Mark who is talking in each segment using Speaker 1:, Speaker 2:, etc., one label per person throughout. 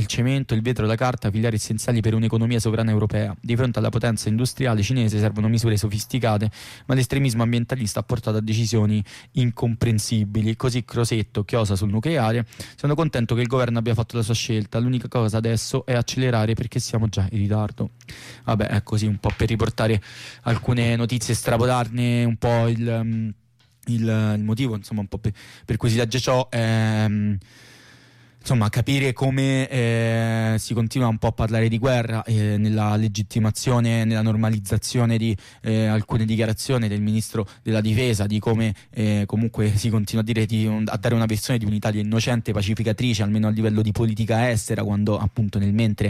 Speaker 1: il cemento, il vetro, la carta, filieri essenziali per un'economia sovrana europea. Di fronte alla potenza industriale cinese servono misure sofisticate, ma l'estremismo ambientalista ha portato a decisioni incomprensibili. Così Crosetto chiosa sul nucleare. Sono contento che il governo abbia fatto la sua scelta, l'unica cosa adesso è accelerare perché siamo già in ritardo. Vabbè, è così un po' per riportare alcune notizie, estrapolarne un po' il motivo, insomma, un po' per cui si legge ciò. Insomma, capire come si continua un po' a parlare di guerra nella legittimazione, nella normalizzazione di alcune dichiarazioni del ministro della difesa, di come comunque si continua a dire a dare una versione di un'Italia innocente, pacificatrice, almeno a livello di politica estera, quando appunto nel mentre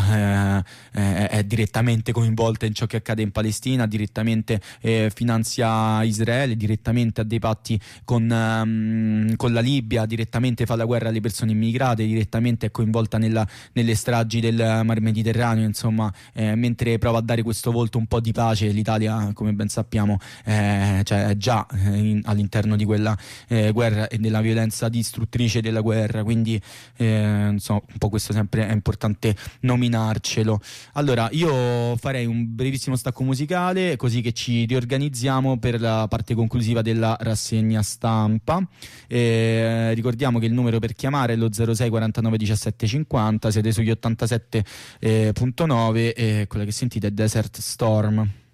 Speaker 1: è direttamente coinvolta in ciò che accade in Palestina, direttamente finanzia Israele, direttamente ha dei patti con la Libia, direttamente fa la guerra alle persone immigrate, direttamente è coinvolta nelle stragi del Mar Mediterraneo, insomma, mentre prova a dare questo volto un po' di pace, l'Italia, come ben sappiamo, cioè è già all'interno di quella guerra e della violenza distruttrice della guerra, quindi insomma, un po' questo sempre è importante nominarcelo. Allora, io farei un brevissimo stacco musicale, così che ci riorganizziamo per la parte conclusiva della rassegna stampa. Ricordiamo che il numero per chiamare è lo 06 49 17 50, siete sugli 87.9 e quella che sentite è Desert Storm.